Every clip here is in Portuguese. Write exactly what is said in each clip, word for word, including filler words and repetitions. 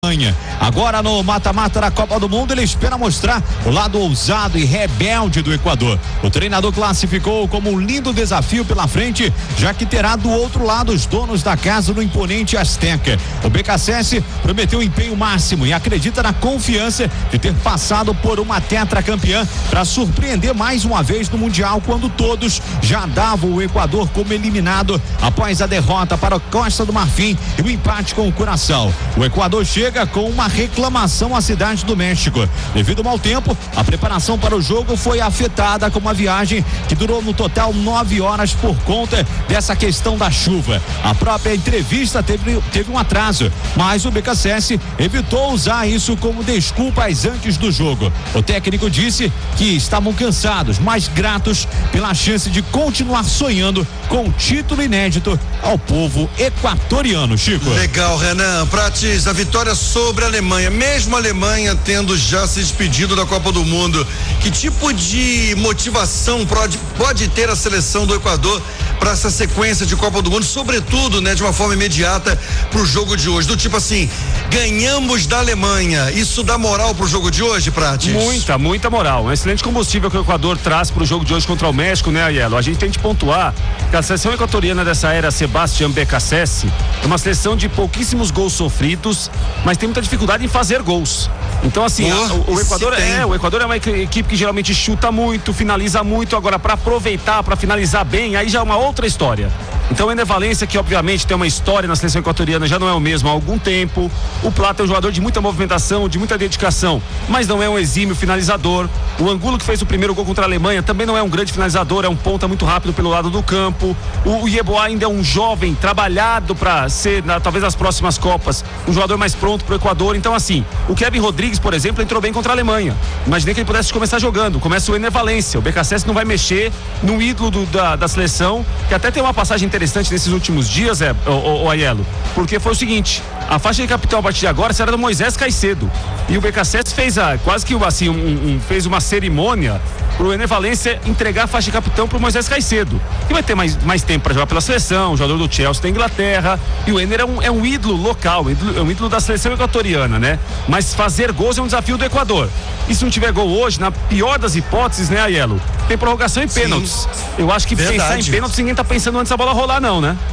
Agora no mata-mata da Copa do Mundo, ele espera mostrar o lado ousado e rebelde do Equador. O treinador classificou como um lindo desafio pela frente, já que terá do outro lado os donos da casa no imponente Azteca. O B K C S prometeu um empenho máximo e acredita na confiança de ter passado por uma tetracampeã para surpreender mais uma vez no Mundial, quando todos já davam o Equador como eliminado após a derrota para a Costa do Marfim e o empate com o Curaçao. O Equador chega com uma reclamação à cidade do México. Devido ao mau tempo, a preparação para o jogo foi afetada com uma viagem que durou no total nove horas por conta dessa questão da chuva. A própria entrevista teve, teve um atraso, mas o B K C S evitou usar isso como desculpas antes do jogo. O técnico disse que estavam cansados, mas gratos pela chance de continuar sonhando com um título inédito ao povo equatoriano. Chico. Legal, Renan. Prates, a vitória sobre a Alemanha, mesmo a Alemanha tendo já se despedido da Copa do Mundo, que tipo de motivação pode, pode ter a seleção do Equador para essa sequência de Copa do Mundo, sobretudo, né, de uma forma imediata pro jogo de hoje, do tipo assim, ganhamos da Alemanha, isso dá moral pro jogo de hoje, Prates? Muita, muita moral, um excelente combustível que o Equador traz pro jogo de hoje contra o México, né, Aiello? A gente tem de pontuar que a seleção equatoriana dessa era Sebastián Beccacece é uma seleção de pouquíssimos gols sofridos, mas tem muita dificuldade em fazer gols. Então, assim, Pô, a, o, o Equador é, o Equador é uma equipe que geralmente chuta muito, finaliza muito. Agora, para aproveitar, para finalizar bem, aí já é uma outra história. Então, o Ener Valencia, que obviamente tem uma história na seleção equatoriana, já não é o mesmo há algum tempo. O Plata é um jogador de muita movimentação, de muita dedicação, mas não é um exímio finalizador. O Angulo, que fez o primeiro gol contra a Alemanha, também não é um grande finalizador, é um ponta muito rápido pelo lado do campo. O, o Yeboah ainda é um jovem, trabalhado para ser, na, talvez nas próximas Copas, um jogador mais pronto pro Equador. Então, assim, o Kevin Rodrigues, por exemplo, entrou bem contra a Alemanha. Imaginei que ele pudesse começar jogando. Começa o Ener Valencia. O B K C S não vai mexer no ídolo do, da, da seleção, que até tem uma passagem interessante nesses últimos dias, é, o, o, o Aiello, porque foi o seguinte: a faixa de capitão a partir de agora será do Moisés Caicedo. E o B K C S fez a, quase que assim, um, um, fez uma cerimônia pro Ener Valencia entregar a faixa de capitão pro Moisés Caicedo, que vai ter mais, mais tempo para jogar pela seleção, jogador do Chelsea da Inglaterra. E o Ener é um, é um ídolo local, ídolo, é um ídolo da seleção equatoriana, né? Mas fazer gols é um desafio do Equador. E se não tiver gol hoje, na pior das hipóteses, né, Aiello, tem prorrogação e pênaltis. Eu acho que Verdade. pensar em pênaltis, ninguém tá pensando antes da bola rolar, não, né?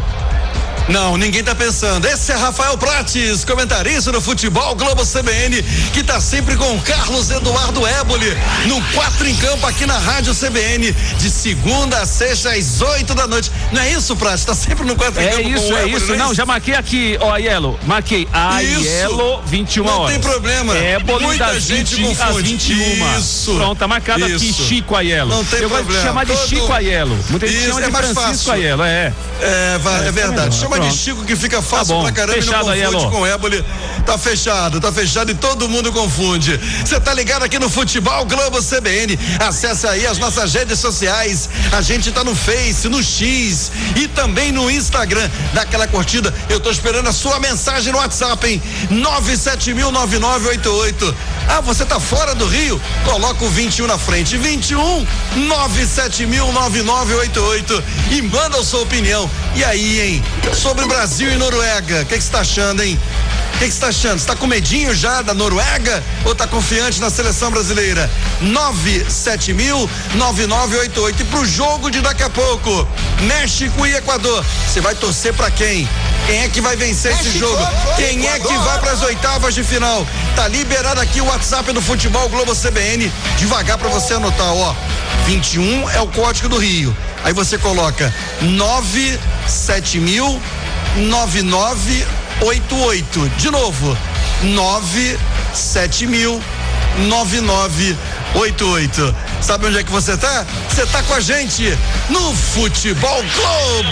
Não, ninguém tá pensando. Esse é Rafael Prates, comentarista do Futebol Globo C B N, que tá sempre com o Carlos Eduardo Éboli no quatro em campo aqui na Rádio C B N, de segunda a sexta às oito da noite. Não é isso, Prates? Tá sempre no quatro em é campo isso, com o é Éboli, isso. não é Não, isso? já marquei aqui, ó, Aiello, marquei Aiello, vinte e uma não horas. Não tem problema. Éboli Muita das gente vinte às confunde. vinte e uma. Isso. Pronto, tá marcado isso. aqui Chico Aiello. Não tem Eu problema. gosto de chamar de Todo... Chico Aiello. Muita gente isso, chama de é mais Francisco fácil. Aiello, é. É, vai, é, é verdade. Chama Pronto. de Chico, que fica fácil tá bom. pra caramba. Fechado, e não confunde Aiello. com Éboli. Tá fechado, tá fechado e todo mundo confunde. Você tá ligado aqui no Futebol Globo C B N. Acesse aí as nossas redes sociais. A gente tá no Face, no X e também no Instagram. Dá aquela curtida. Eu tô esperando a sua mensagem no WhatsApp, hein? nove sete mil nove nove oito oito. Ah, você tá fora do Rio? Coloca o vinte e um na frente. vinte e um nove sete mil nove nove oito oito e manda a sua opinião. E aí, hein? Sobre Brasil e Noruega. O que você tá achando, hein? O que você está achando? Você está com medinho já da Noruega ou está confiante na seleção brasileira? nove sete mil nove nove oito oito. E pro jogo de daqui a pouco, México e Equador, você vai torcer para quem? Quem é que vai vencer México, esse jogo? Quem é que vai para as oitavas de final? Tá liberado aqui o WhatsApp do Futebol Globo C B N. Devagar para você anotar, ó. vinte e um é o código do Rio. Aí você coloca nove sete mil nove nove oito oito. De novo, nove sete mil nove nove oito oito. Sabe onde é que você tá? Você tá com a gente no Futebol Globo.